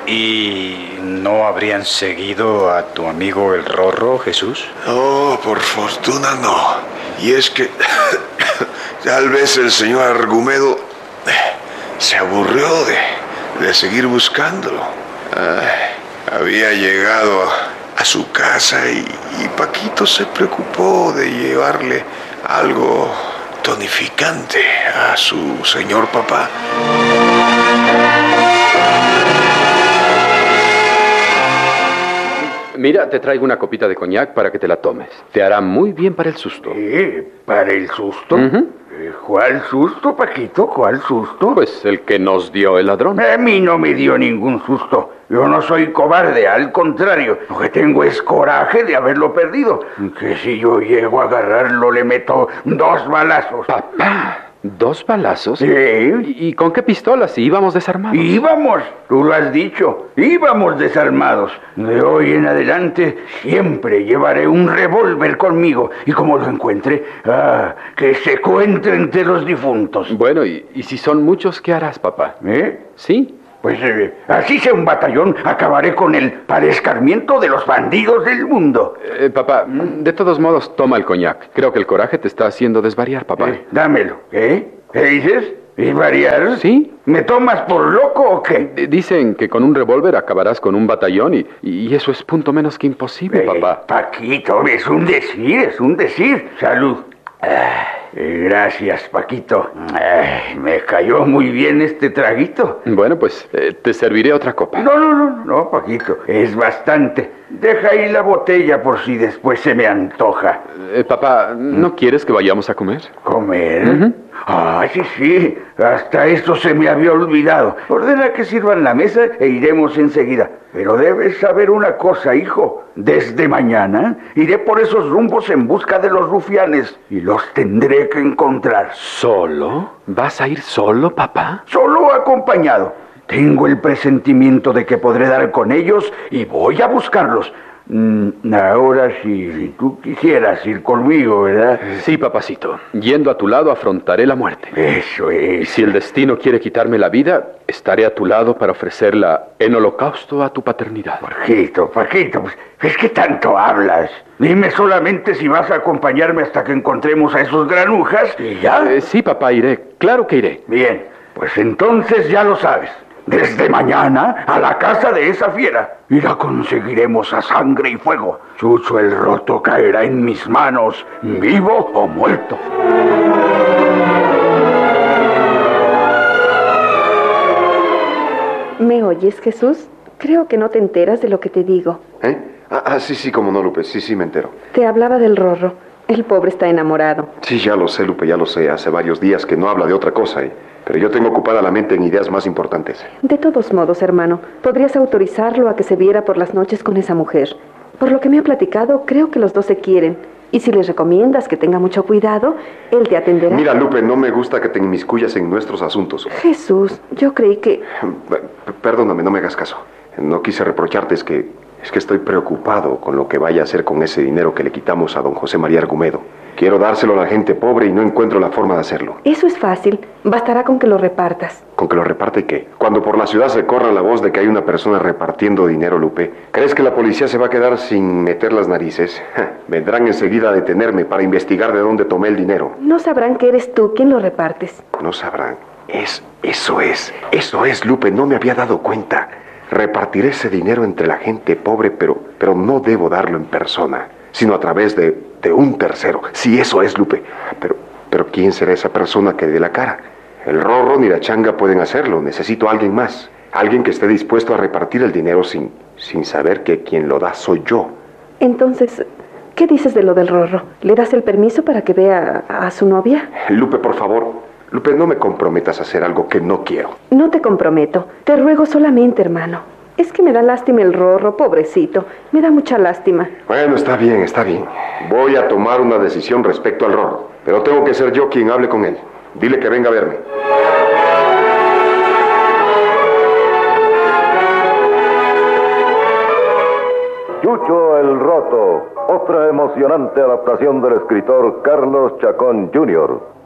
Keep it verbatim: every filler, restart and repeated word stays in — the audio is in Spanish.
¿Y no habrían seguido a tu amigo el Rorro, Jesús? No, por fortuna no. Y es que tal vez el señor Argumedo se aburrió de, de seguir buscándolo. Ay, había llegado a su casa y, y Paquito se preocupó de llevarle algo tonificante a su señor papá. Mira, te traigo una copita de coñac para que te la tomes. Te hará muy bien para el susto. ¿Eh? ¿Para el susto? Uh-huh. ¿Cuál susto, Paquito? ¿Cuál susto? Pues el que nos dio el ladrón. A mí no me dio ningún susto. Yo no soy cobarde, al contrario. Lo que tengo es coraje de haberlo perdido. Que si yo llego a agarrarlo, le meto dos balazos. Papá, ¿dos balazos? ¿Sí? ¿Y con qué pistola si íbamos desarmados? Íbamos, tú lo has dicho. Íbamos desarmados. De hoy en adelante siempre llevaré un revólver conmigo. Y como lo encuentre, ah, que se cuente entre los difuntos. Bueno, y, y si son muchos, ¿qué harás, papá? ¿Eh? ¿Sí? Pues eh, así sea un batallón, acabaré con el padezcamiento de los bandidos del mundo. Eh, papá, de todos modos, toma el coñac. Creo que el coraje te está haciendo desvariar, papá. Eh, dámelo, ¿eh? ¿Qué dices? ¿Y variar? ¿Sí? ¿Me tomas por loco o qué? Eh, Dicen que con un revólver acabarás con un batallón y, y eso es punto menos que imposible, Eh, papá. Paquito, es un decir, es un decir. Salud. Ah, eh, gracias, Paquito. Ah, me cayó muy bien este traguito. Bueno, pues eh, te serviré otra copa. No, no, no, no, Paquito, es bastante. Deja ahí la botella por si después se me antoja. Eh, papá, ¿no quieres que vayamos a comer? ¿Comer? Uh-huh. Ah, sí, sí, hasta eso se me había olvidado. Ordena que sirvan la mesa e iremos enseguida. Pero debes saber una cosa, hijo. Desde mañana iré por esos rumbos en busca de los rufianes y los tendré que encontrar. ¿Solo? ¿Vas a ir solo, papá? Solo acompañado. Tengo el presentimiento de que podré dar con ellos y voy a buscarlos. Mm, ahora si, si tú quisieras ir conmigo, ¿verdad? Sí, papacito. Yendo a tu lado afrontaré la muerte. Eso es. Y si el destino quiere quitarme la vida, estaré a tu lado para ofrecerla en holocausto a tu paternidad. Paquito, Paquito, pues, es que tanto hablas. Dime solamente si vas a acompañarme hasta que encontremos a esos granujas y ya. Eh, sí, papá, iré. Claro que iré. Bien, pues entonces ya lo sabes. Desde mañana a la casa de esa fiera y la conseguiremos a sangre y fuego. Chucho el Roto caerá en mis manos, vivo o muerto. ¿Me oyes, Jesús? Creo que no te enteras de lo que te digo. ¿Eh? Ah, ah, sí, sí, como no, Lupe. Sí, sí, me entero. Te hablaba del Rorro. El pobre está enamorado. Sí, ya lo sé, Lupe, ya lo sé. Hace varios días que no habla de otra cosa, ¿eh? Pero yo tengo ocupada la mente en ideas más importantes. De todos modos, hermano, podrías autorizarlo a que se viera por las noches con esa mujer. Por lo que me ha platicado, creo que los dos se quieren. Y si le recomiendas que tenga mucho cuidado, él te atenderá. Mira, Lupe, no me gusta que te inmiscuyas en nuestros asuntos. Jesús, yo creí que... P- Perdóname, no me hagas caso. No quise reprocharte, es que... Es que estoy preocupado con lo que vaya a hacer con ese dinero que le quitamos a don José María Argumedo. Quiero dárselo a la gente pobre y no encuentro la forma de hacerlo. Eso es fácil. Bastará con que lo repartas. ¿Con que lo reparte qué? Cuando por la ciudad se corra la voz de que hay una persona repartiendo dinero, Lupe, ¿crees que la policía se va a quedar sin meter las narices? Ja, vendrán enseguida a detenerme para investigar de dónde tomé el dinero. No sabrán que eres tú quien lo repartes. No sabrán. Es, eso es, eso es, Lupe, no me había dado cuenta. Repartiré ese dinero entre la gente pobre, pero, pero no debo darlo en persona, sino a través de, de un tercero. Sí, eso es, Lupe. Pero, pero ¿quién será esa persona que dé la cara? El Rorro ni la Changa pueden hacerlo. Necesito a alguien más. Alguien que esté dispuesto a repartir el dinero sin, sin saber que quien lo da soy yo. Entonces, ¿qué dices de lo del Rorro? ¿Le das el permiso para que vea a, a su novia? Lupe, por favor. Lupe, no me comprometas a hacer algo que no quiero. No te comprometo. Te ruego solamente, hermano. Es que me da lástima el Rorro, pobrecito. Me da mucha lástima. Bueno, está bien, está bien. Voy a tomar una decisión respecto al Rorro. Pero tengo que ser yo quien hable con él. Dile que venga a verme. Chucho el Roto, otra emocionante adaptación del escritor Carlos Chacón junior